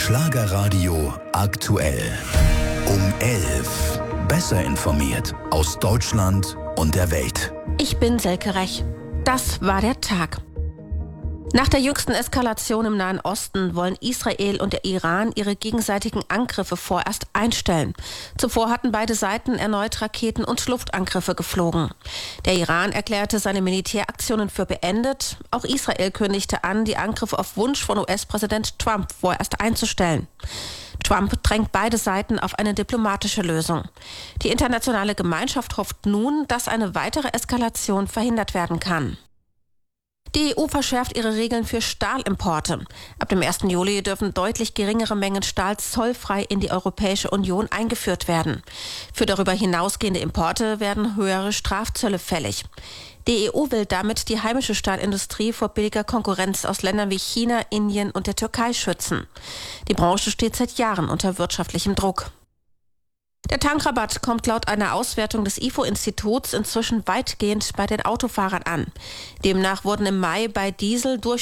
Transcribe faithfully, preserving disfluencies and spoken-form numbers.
Schlagerradio aktuell. Um elf. Besser informiert aus Deutschland und der Welt. Ich bin Selke Rech. Das war der Tag. Nach der jüngsten Eskalation im Nahen Osten wollen Israel und der Iran ihre gegenseitigen Angriffe vorerst einstellen. Zuvor hatten beide Seiten erneut Raketen- und Luftangriffe geflogen. Der Iran erklärte seine Militäraktionen für beendet. Auch Israel kündigte an, die Angriffe auf Wunsch von U S-Präsident Trump vorerst einzustellen. Trump drängt beide Seiten auf eine diplomatische Lösung. Die internationale Gemeinschaft hofft nun, dass eine weitere Eskalation verhindert werden kann. Die E U verschärft ihre Regeln für Stahlimporte. Ab dem ersten Juli dürfen deutlich geringere Mengen Stahl zollfrei in die Europäische Union eingeführt werden. Für darüber hinausgehende Importe werden höhere Strafzölle fällig. Die E U will damit die heimische Stahlindustrie vor billiger Konkurrenz aus Ländern wie China, Indien und der Türkei schützen. Die Branche steht seit Jahren unter wirtschaftlichem Druck. Der Tankrabatt kommt laut einer Auswertung des I F O-Instituts inzwischen weitgehend bei den Autofahrern an. Demnach wurden im Mai bei Diesel durch